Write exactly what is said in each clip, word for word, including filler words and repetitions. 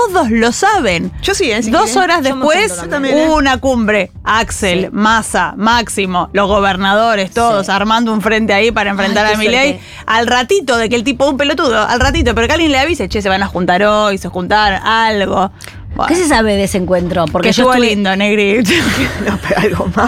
todos lo saben. Yo sí, ¿eh? Si Dos quieren. horas Yo me después apunto también, ¿eh? hubo una cumbre. Axel, Sí. Massa, Máximo, los gobernadores, todos Sí. armando un frente ahí para enfrentar Ay, a qué Milei. suerte. Al ratito de que el tipo, un pelotudo, al ratito, pero que alguien le avise, che, se van a juntar hoy, se juntar algo. Bueno, ¿Qué se sabe de ese encuentro? Porque que yo estuvo estuve- lindo, Negri. No, pero algo más.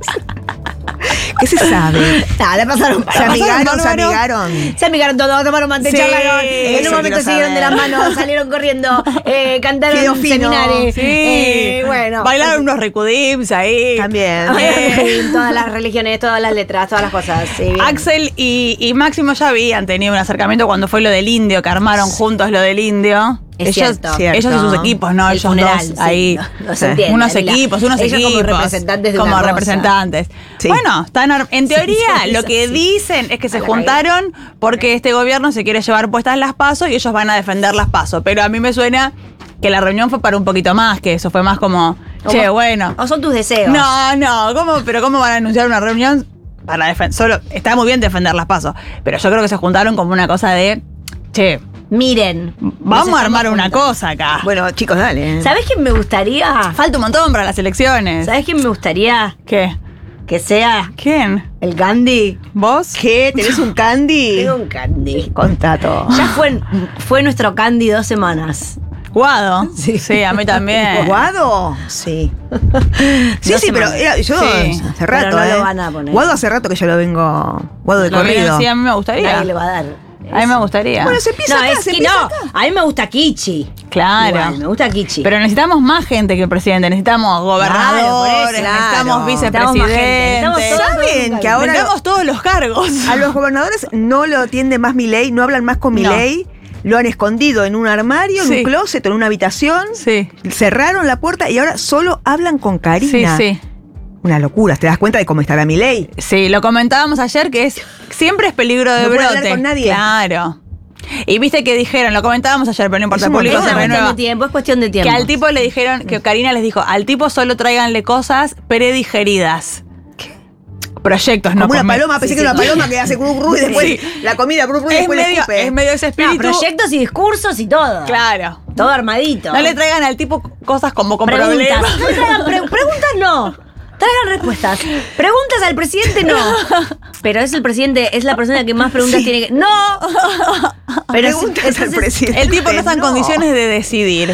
¿Qué se sabe? Ah, le pasaron Se amigaron, se bárbaro. amigaron. Se amigaron todos, tomaron mate, Sí, charlaron. En eso un momento quiero se dieron de las saber. manos, salieron corriendo, eh, cantaron Quedó fino. seminares. Sí. Eh, bueno. Bailaron unos recudims ahí. También. Eh, todas las religiones, todas las letras, todas las cosas. Sí, bien. Axel y, y Máximo ya habían tenido un acercamiento cuando fue lo del indio, que armaron juntos lo del indio. Es ellos, cierto. ellos y sus Cierto. equipos, ¿no? El ellos funeral, dos sí, ahí. no- no se entiende, unos Daniela. equipos, unos Ellos como equipos. representantes de como una cosa. representantes. Sí. Bueno, están ar- en teoría sí, lo sí, que sí. dicen es que se la juntaron porque este gobierno se quiere llevar puestas las PASO y ellos van a defender las PASO. Pero a mí me suena que la reunión fue para un poquito más que eso. Fue más como, che, ¿Cómo? bueno. O son tus deseos. No, no, ¿cómo? Pero ¿cómo van a anunciar una reunión para defender? Solo está muy bien defender las PASO, pero yo creo que se juntaron como una cosa de, che, Miren. vamos nos a armar estamos una juntando. cosa acá. Bueno, chicos, dale. ¿Sabés quién me gustaría? Falta un montón para las elecciones. ¿Sabés quién me gustaría ¿Qué? que sea ¿Quién? el Gandhi? ¿Vos? ¿Qué? ¿Tenés un candy? Tengo un Candy. Contá todo. Ya fue, fue nuestro Candy dos semanas. Guado. Sí, a mí también. ¿Guado? Sí. Sí, Dos sí, pero semanas. era- yo Sí, hace rato, pero no ¿eh? lo van a poner. Guado hace rato que yo lo vengo. Guado de Lo que- corrido. Sí, a mí me gustaría. Nadie le va a dar. A mí me gustaría. Bueno, se empieza No, acá, es se que empieza no. acá. A mí me gusta Kichi. Claro. Igual, me gusta Kichi. Pero necesitamos más gente que el presidente. Necesitamos gobernadores, Claro, por eso, necesitamos claro. Necesitamos más gente, vicepresidentes. necesitamos todos. ¿Saben que ahora Necesitamos todos los cargos. a los gobernadores no lo atiende más Milei, no hablan más con No. Milei? Lo han escondido en un armario, en Sí. un closet, en una habitación. Sí. Cerraron la puerta y ahora solo hablan con Sí, Karina. sí. Una locura. ¿Te das cuenta de cómo estará Milei? Sí, lo comentábamos ayer que es siempre es peligro de No puede brote. hablar con nadie. Claro. Y viste que dijeron, lo comentábamos ayer, pero no importa, Es el un público Es montón. se una cuestión renueva. de tiempo, es cuestión de tiempo. Que al tipo le dijeron, que Karina les dijo, al tipo solo tráiganle cosas predigeridas. Proyectos, no Como una comer. paloma, pensé Sí, que era sí. una paloma que hace cru cru y después Sí. la comida cru cru y Es después le medio, escupe. es medio ese No, espíritu. proyectos y discursos y todo. Claro. Todo armadito. No le traigan al tipo cosas como con preguntas. problemas. No traigan pre- preguntas no. Traigan respuestas. Preguntas al presidente no. Pero es el presidente, es la persona que más preguntas Sí. tiene que. ¡No! Pero es- Preguntas al entonces- presidente. El tipo no está en No. condiciones de decidir.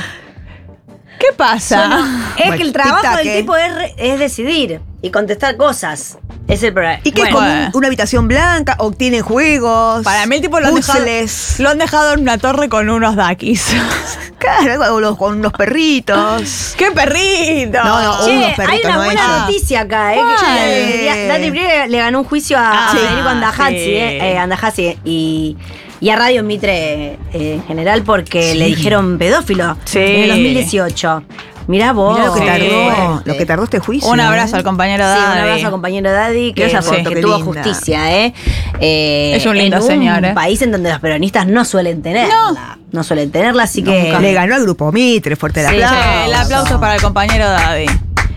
¿Qué pasa? Es Bueno, que el trabajo tic-tac, del ¿eh? tipo es, re- es decidir y contestar cosas. Es el problema. ¿Y qué Bueno, es como bueno. un- una habitación blanca? ¿O tienen juegos? Para mí el tipo lo han, dejado, puzzles. lo han dejado en una torre con unos daquis. Claro, algo los- con unos perritos. ¡Qué perrito! No, no, Che, unos hay perritos, una no buena ella. noticia acá, ¿eh? ¿Cuál? Que ya- Dani Briere le ganó un juicio a, a Ah, Federico Andajazzi, sí. eh, eh, Andajazzi, y, y a Radio Mitre eh, en general porque Sí. le dijeron pedófilo Sí. en el dos mil dieciocho. Mirá vos. Mirá lo que Sí. tardó, fuerte. lo que tardó este juicio. Un abrazo ¿eh? al compañero Sí, Daddy. un abrazo al compañero Daddy que, Esa foto, que qué tuvo linda. justicia, ¿eh? Eh, Es un lindo en señor, un ¿eh? país en donde los peronistas no suelen tenerla. No, suelen tenerla, así que. Le ganó al grupo Mitre, fuerte el Sí, aplauso. Che, el aplauso para el compañero Daddy.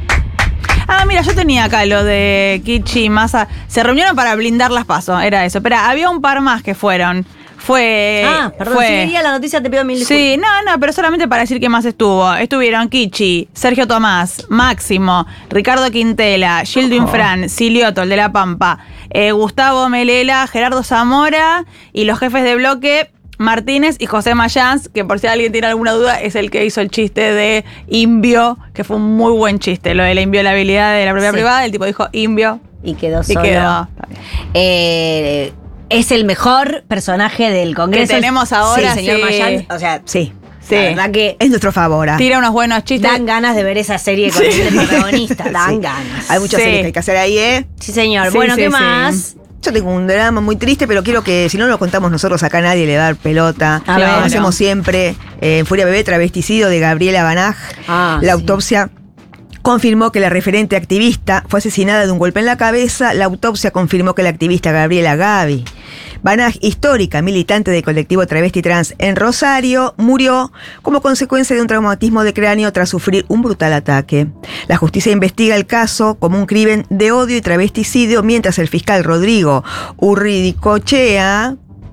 Ah, mira, yo tenía acá lo de Kichi y Massa. Se reunieron para blindar las pasos, era eso. Pero había un par más que fueron. Fue. Ah, perdón, fue, si leía la noticia te pido mil disculpas. Sí, no, no, pero solamente para decir que más estuvo. Estuvieron Kichi, Sergio Tomás, Máximo, Ricardo Quintela, Gildo Fran, Silioto, el de La Pampa, eh, Gustavo Melela, Gerardo Zamora y los jefes de bloque, Martínez y José Mayans, que por si alguien tiene alguna duda, es el que hizo el chiste de Inbio, que fue un muy buen chiste, lo de la inviolabilidad de la propiedad Sí. privada. El tipo dijo Inbio Y quedó y solo. quedó. Eh, es el mejor personaje del Congreso. Que tenemos ahora, Sí, señor sí. Mayans. O sea, Sí, Sí. la verdad que es nuestro favor. ¿ah? Tira unos buenos chistes. dan ganas de ver esa serie con este protagonista. Dan Sí. ganas. Hay muchas Sí. series que hay que hacer ahí, ¿eh? Sí, señor. Sí, bueno, sí, ¿qué sí. más? Yo tengo un drama muy triste, pero quiero que, si no lo contamos nosotros acá, nadie le va a dar pelota. A ver. Lo hacemos siempre. Eh, en Furia Bebé, travesticidio de Gabriela Banach. Ah, la sí. autopsia confirmó que la referente activista fue asesinada de un golpe en la cabeza. La autopsia confirmó que la activista Gabriela Gavi Banach, histórica militante del colectivo Travesti Trans en Rosario, murió como consecuencia de un traumatismo de cráneo tras sufrir un brutal ataque. La justicia investiga el caso como un crimen de odio y travesticidio, mientras el fiscal Rodrigo Urridicochea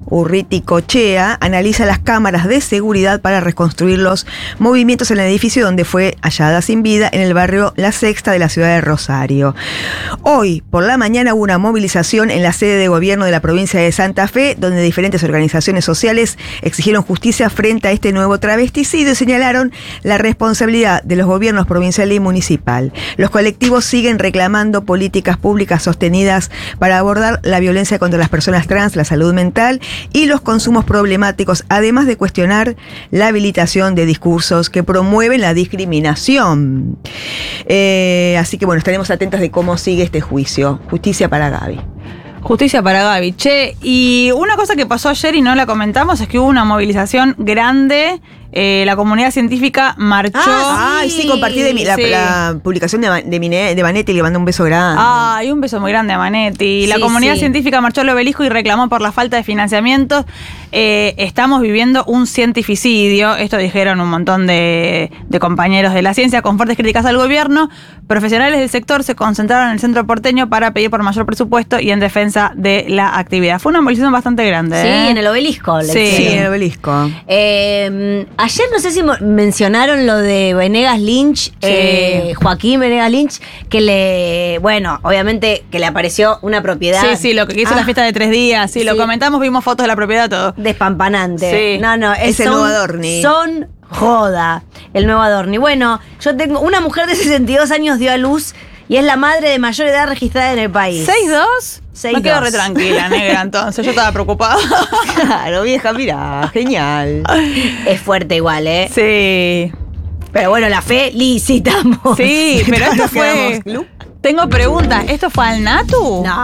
Urriticochea analiza las cámaras de seguridad para reconstruir los movimientos en el edificio donde fue hallada sin vida en el barrio La Sexta de la ciudad de Rosario. Hoy, por la mañana, hubo una movilización en la sede de gobierno de la provincia de Santa Fe, donde diferentes organizaciones sociales exigieron justicia frente a este nuevo travesticidio y señalaron la responsabilidad de los gobiernos provincial y municipal. Los colectivos siguen reclamando políticas públicas sostenidas para abordar la violencia contra las personas trans, la salud mental y los consumos problemáticos, además de cuestionar la habilitación de discursos que promueven la discriminación. Eh, así que bueno, estaremos atentos de cómo sigue este juicio. Justicia para Gaby. Justicia para Gaby. Che, y una cosa que pasó ayer y no la comentamos es que hubo una movilización grande. Eh, la comunidad científica marchó. Ah, Ay, sí, compartí de mi, la, Sí. la publicación de, de, Mine- de Vanetti y le mandé un beso grande. Ay, un beso muy grande a Manetti. La Sí, comunidad sí. científica marchó al obelisco y reclamó por la falta de financiamiento. Eh, estamos viviendo un cientificidio. Esto dijeron un montón de, de compañeros de la ciencia con fuertes críticas al gobierno. Profesionales del sector se concentraron en el centro porteño para pedir por mayor presupuesto y en defensa de la actividad. Fue una movilización bastante grande. Sí, ¿eh? en el obelisco. le Sí. Sí, hicieron. en el obelisco. Eh, ayer no sé si mo- mencionaron lo de Venegas Lynch, eh, Joaquín Venegas Lynch, que le, bueno, obviamente que le apareció una propiedad. Sí, sí, lo que hizo Ah, la fiesta de tres días. Sí, lo Sí. comentamos, vimos fotos de la propiedad, todo. Despampanante. Sí. No, no, Es el son- nuevo Adorni. Son joda, el nuevo Adorni. Bueno, yo tengo una mujer de sesenta y dos años dio a luz y es la madre de mayor edad registrada en el país. ¿seis dos? seis Me quedo dos. re tranquila, negra, entonces. Yo estaba preocupada. Claro, vieja, mira, genial. Es fuerte igual, ¿eh? Sí. Pero bueno, la felicitamos. Sí, pero esto Nos quedamos fue... club. Tengo preguntas. ¿Esto fue al Natu? No.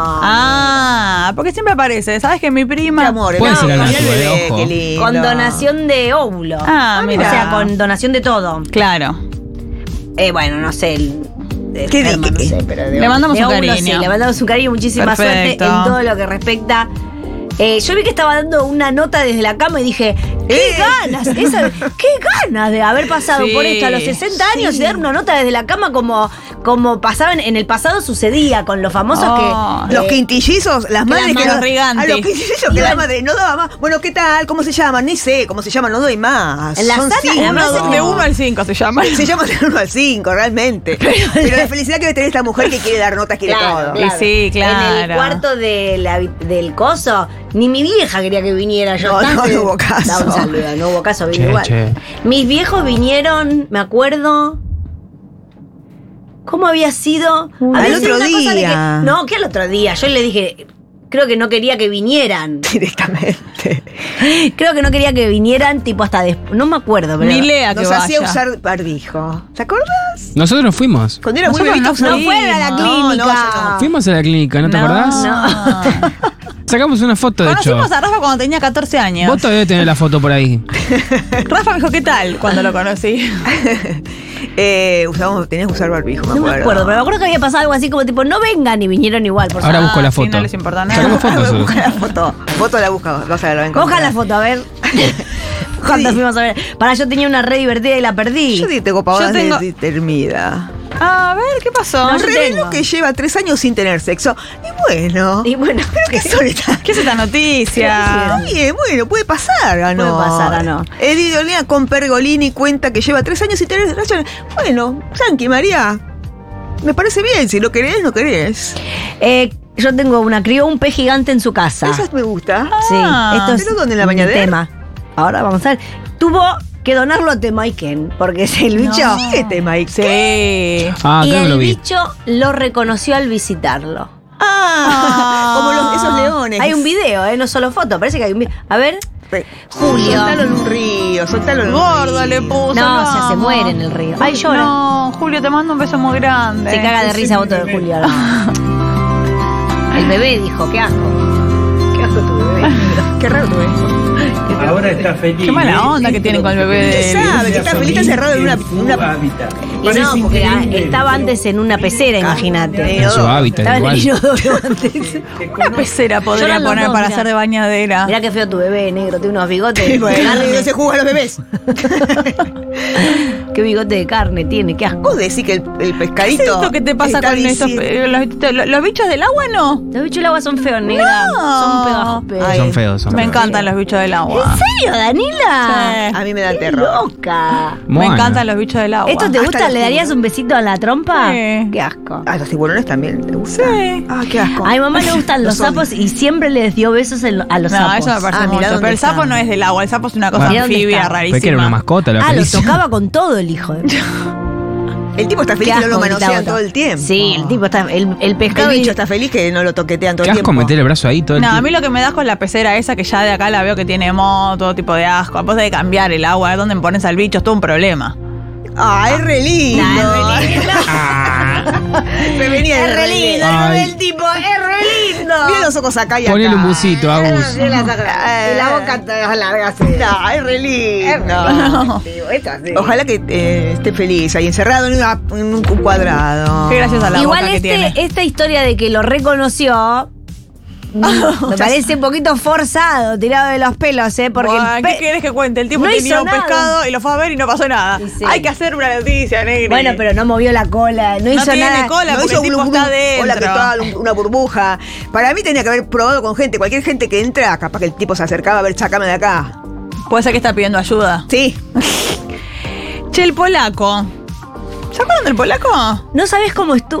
Ah, porque siempre aparece. ¿Sabes que mi prima... Qué amor, Puede no, ser mirá Ana el Flor, bebé, ojo. qué lindo. Con donación de óvulo. Ah, mira. O sea, con donación de todo. Claro. Eh, bueno, no sé. El, el ¿Qué de esperma, qué? no sé, pero de Le mandamos de un óvulo, cariño. sí, le mandamos un cariño y muchísima Perfecto. suerte en todo lo que respecta. Eh, yo vi que estaba dando una nota desde la cama y dije, ¡qué Eh. ganas! Esa- ¡Qué ganas de haber pasado Sí, por esto a los sesenta años sí. y dar una nota desde la cama como, como pasaban en el pasado sucedía con los famosos Oh. que... Los eh, quintillizos, las madres las que manos no- rigantes. a los quintillizos que Iban- la madre no daba más. Bueno, ¿qué tal? ¿Cómo se llaman? Ni sé cómo se llaman, no doy más. En la Son sala, cinco. además, Uno, de uno al cinco se llama. Se llama del uno al cinco, realmente. Pero, la felicidad que debe tener esta mujer que quiere dar notas, quiere Claro, todo. claro. Y sí, claro. En el cuarto de la habi- del coso, ni mi vieja quería que viniera yo. No, no, Tanto- no hubo caso. Da un saludo, no hubo caso, vino Che, igual. che. Mis viejos vinieron, me acuerdo. ¿Cómo había sido? Al Había sido otro una cosa de día. que- no, que al otro día. Yo le dije, creo que no quería que vinieran. Directamente. Creo que no quería que vinieran, tipo hasta después. No me acuerdo, pero. Ni lea que Nos vaya. hacía usar barbijo. ¿Te acuerdas? Nosotros nos fuimos. Cuando era muy Nosotros bebito no usaba- No fueron a la No, clínica. no, yo no. Fuimos a la clínica, ¿no te acordás? No. Sacamos una foto, de hecho. Conocimos a Rafa cuando tenía catorce años. Vos todavía tenés la foto por ahí. Rafa me dijo, ¿qué tal? Cuando lo conocí. eh, usábamos, tenías que usar barbijo, me No acuerdo. me acuerdo, pero me acuerdo que había pasado algo así como tipo, no vengan y vinieron igual, por Ahora favor. busco la sí, foto. no les importa nada. Sacamos fotos. Busca la foto. Foto la busca, vas a ver, la ven Coja la foto, a ver. Cuando Sí. fuimos a ver. Para, yo tenía una red divertida y la perdí. Yo sí tengo pavadas Yo tengo- de, de termida. A ver, ¿qué pasó? No, yo Reveló tengo. que lleva tres años sin tener sexo. Y bueno. Y bueno, ¿Qué son estas? ¿Qué es esta noticia? Está bien, bueno, puede pasar, ¿o no? Puede pasar, ¿o no? Edith Olea con Pergolini cuenta que lleva tres años sin tener relaciones. Bueno, Sanki, María, me parece bien. Si lo querés, no querés. eh, yo tengo una, crió un pez gigante en su casa. Esa me gusta. Sí, Ah, esto es ¿pero dónde, en la mi bañadera? tema. Ahora vamos a ver. Tuvo que donarlo a Temaiken, porque es el bicho. No. Fíjate, Mike. Sí. Ah, y creo que el lo vi. bicho lo reconoció al visitarlo. Ah, como los, esos leones. Hay un video, ¿eh? No solo foto, parece que hay un video. A ver. Julio. Soltalo en un río, soltalo en un Gordo río. le puso. No, lo se- se amo. muere en el río. Ay, llora. No, Julio, te mando un beso muy grande. Se caga de risa voto de Julio. ¿no? El bebé dijo, qué asco. Qué asco tu bebé. Qué raro tu bebé. Ahora está feliz. Qué mala onda que tienen con el bebé de ¿Qué él. sabe? Que está feliz encerrado en una- su una- hábitat. Y Parece no, porque increíble. estaba antes en una pecera, imagínate. En su hábitat, Estaba en el igual. inodoro antes. Una pecera podría Lloran los poner dos, para mirá. hacer de bañadera. Mirá qué feo tu bebé negro, tiene unos bigotes. Bueno, no se juega a los bebés. Qué bigote de carne tiene, qué asco. Vos decís que el, el ¿Qué pescadito. es esto que te pasa está con estos diciendo- eh, los, los- los bichos del agua no? Los bichos del agua son feos, negra. No. Son pegajos feos. Ay, Son feos, son Me feos. encantan los bichos del agua. ¿En serio, Danila? Sí. A mí me da Qué terror. loca. Me Moana. encantan los bichos del agua. ¿Esto te Hasta gusta? los ¿Le darías un besito a la trompa? Sí. Qué asco. Ah, los tiburones también te gustan. Sí. Ah, qué asco. A mi mamá le gustan los Los sapos y siempre les dio besos en lo- a los No, sapos. eso me parece Ah, mirá mucho. dónde Pero el sapo está. no es del agua, el sapo es una cosa Mirá dónde anfibia está. rarísima. Fue que era una mascota la Ah, lo Felicia. tocaba con todo el hijo. El tipo está feliz Qué que no lo asco, manosean gritaba. todo el tiempo. Sí, el tipo está. El, el pescado. El bicho y- está feliz que no lo toquetean todo Qué el asco tiempo. meter el brazo ahí todo el No, a tiempo. mí lo que me da con la pecera esa que ya de acá la veo que tiene moho, todo tipo de asco. Después de cambiar el agua, ¿dónde pones al bicho? Es todo un problema. Ah, es re lindo. Nah, es re lindo. Me venía Es re lindo, Ay. el tipo, es re lindo. Mira los ojos acá y acá. Ponele un busito, Agus. Y la boca te larga así. No, es re lindo. Ojalá que eh, esté feliz ahí encerrado en, una- en un cuadrado. Qué graciosa la Igual boca que este, tiene. esta historia de que lo reconoció mm, me parece un poquito forzado, tirado de los pelos, ¿eh? Porque Buah, el ¿qué pe- quieres que cuente? El tipo no tenía hizo un nada. pescado y lo fue a ver y no pasó nada. Y sí. Hay que hacer una noticia, negri. Bueno, pero no movió la cola, no, No hizo tiene nada. cola. No porque hizo el tipo un- está un- adentro. Hola, ¿qué tal? Un- Una burbuja. Para mí tenía que haber probado con gente. Cualquier gente que entra, capaz que el tipo se acercaba a ver, sacame de acá. Puede ser que está pidiendo ayuda. Sí. Che, el polaco. ¿Se acuerdan del polaco? No sabes cómo estuvo.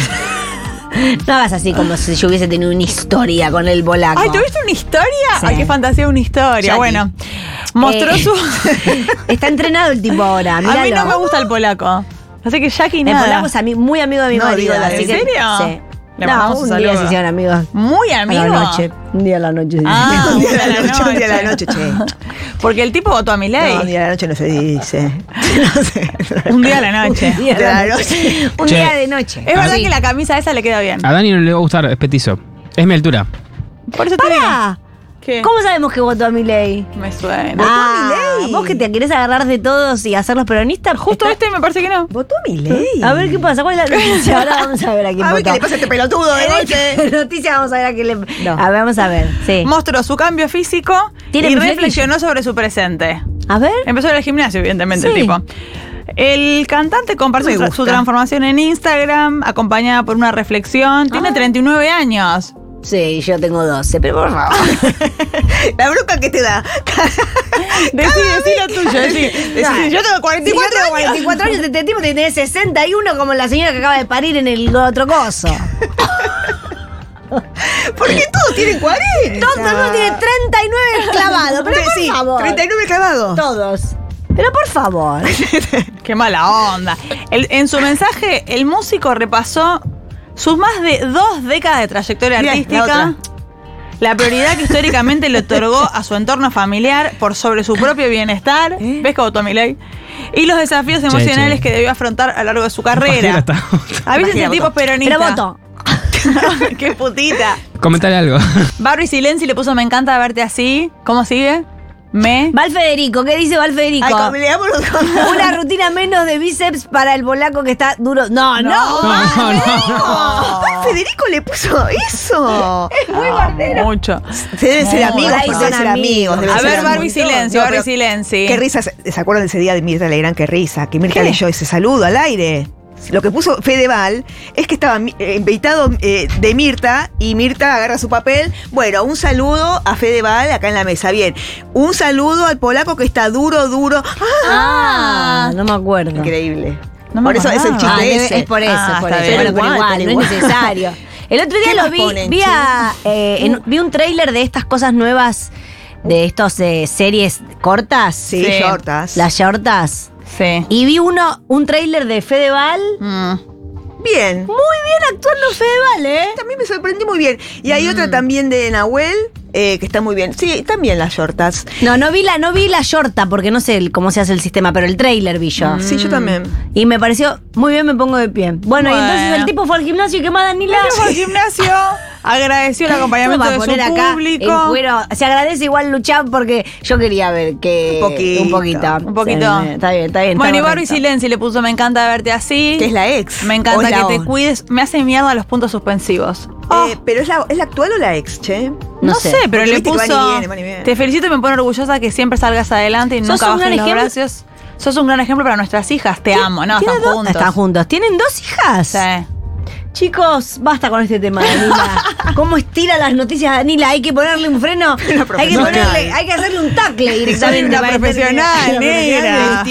No hagas así como si yo hubiese tenido una historia con el polaco. Ay, ¿tuviste una historia? Sí. Ay, qué fantasía, una historia. Jackie. Bueno, mostró Eh, su... Está entrenado el tipo ahora, A míralo. mí no me gusta el polaco. Así que Jackie El nada. polaco es ami- muy amigo de mi No, marido. digo, así ¿en que- serio? Sí. Le No, mandamos un un día saludo. se hicieron amigos. Muy A amigo. la noche. Un día a la noche. Ah, Un un día día a la noche, un día a la noche, che. Porque el tipo votó a mi ley. No, un día a la noche no se dice. No sé. Un día a la noche. Un día, De a la la noche. Un Che. día de noche. Es verdad Sí. que la camisa esa le queda bien. A Dani no le va a gustar, es petizo. Es mi altura. Por eso te digo. ¡Para! ¿Qué? ¿Cómo sabemos que votó a mi ley? Me suena. ¿Votó a Ah, Milei? ¿vos que te querés agarrar de todos y hacerlos peronistas? Justo Está- este me parece que no. ¿Votó mi ley? A ver qué pasa, ¿cuál es la noticia? Ahora vamos a ver a quién A ver votó. qué le pasa a este pelotudo de En golpe. esta noticia vamos a ver a quién le... No. A ver, vamos a ver, sí. Mostró su cambio físico ¿Tiene y mi reflexionó sobre su presente. A ver. Empezó en el gimnasio, evidentemente, el Sí. tipo. El cantante compartió Me su, tra- gusta. su transformación en Instagram, acompañada por una reflexión. Tiene Ah. treinta y nueve años. Sí, yo tengo doce, pero por favor. La bronca que te da. Decí, decí lo tuyo, decí. Decí, yo tengo cuarenta y Si yo cuatro tengo años. cuarenta y cuatro años, este tipo tiene sesenta y uno como la señora que acaba de parir en el otro coso. Porque todos tienen cuarenta. Todo el mundo tiene treinta y nueve clavados, pero por Sí, favor. treinta y nueve clavados. Todos. Pero por favor. Qué mala onda. El- en su mensaje, el músico repasó sus más de dos décadas de trayectoria Bien, la artística, otra. la prioridad que históricamente le otorgó a su entorno familiar por sobre su propio bienestar, ¿Eh? ¿ves que votó Milei? Y los desafíos emocionales che. que debió afrontar a lo largo de su Cualquiera carrera. está- A veces Imagina, el tipo es votó. peronista. Pero voto. Qué putita. Comentale algo. Barbie Silenzi le puso me encanta verte así. ¿Cómo sigue? Me. Val Federico, ¿qué dice Val Federico? Ay, como le damos los Una rutina menos de bíceps para el polaco que está duro. No, no. No, no, no. Ay, Federico le puso eso. Muy bardero. Mucho. Se deben ser No, amigos, ahí deben son ser amigos. amigos. deben A ser ver, amigos. Barbie Silencio, No, Barbie pero Silenzi. Qué risa. ¿Se se acuerdan de ese día de Mirta Legrand? Qué risa. Que Mirta ¿Qué? leyó ese saludo al aire. Lo que puso Fedeval es que estaba eh, invitado eh, de Mirta y Mirta agarra su papel. Bueno, un saludo a Fedeval acá en la mesa. Bien. Un saludo al polaco que está duro, duro. ¡Ah! Ah, no me acuerdo. Increíble. No me por eso es el acordaba. chiste Ah, debe- ese. es por eso, Ah, es por está eso. bien. Bueno, pero Igual, igual, pero no igual. es necesario. El otro día ¿Qué lo más vi, ponen, vi, a, eh, en- vi un tráiler de estas cosas nuevas, de estas eh, series cortas, Sí, Sí. shortas. las shortas, Sí. y vi uno, un tráiler de Fedeval. Mm. Bien. Muy bien actuando Fedeval, ¿eh? También me sorprendió muy bien. Y hay otra también de Nahuel, eh, que está muy bien. Sí, también las shortas. No, no vi la, no vi la shorta, porque no sé el- cómo se hace el sistema, pero el tráiler vi yo. Sí, yo también. Y me pareció muy bien, me pongo de pie. Bueno, y Bueno. entonces el tipo fue al gimnasio y qué más, Danila. Fue al gimnasio, agradeció el acompañamiento Va de a su poner acá en público. cuero. Se agradece igual luchar porque yo quería ver que. Un poquito. Un poquito. Un poquito. Sí, está bien, está bien. Bueno, y está Barbie correcto. Silenzi le puso me encanta verte así. Que es la ex. Me ¿O encanta es la que te O? cuides. Me hace mierda los puntos suspensivos. Oh, Eh, pero ¿es la, ¿es la actual o la ex, che? no, no sé, sé, pero porque le viste que van y puso. vienen, van y vienen. Te felicito y me pone orgullosa que siempre salgas adelante y Sos nunca un bajes gran los ejemplo. brazos. Sos un gran ejemplo para nuestras hijas. Te amo. No, ¿Tienen están dos? juntos. Están juntos. ¿Tienen dos hijas? Sí. Chicos, basta con este tema, Danila. ¿Cómo estira las noticias, Danila? Hay que ponerle un freno. Hay que, ponerle, hay que hacerle un tackle directamente. Soy una para este- profesional, Una negra. profesional.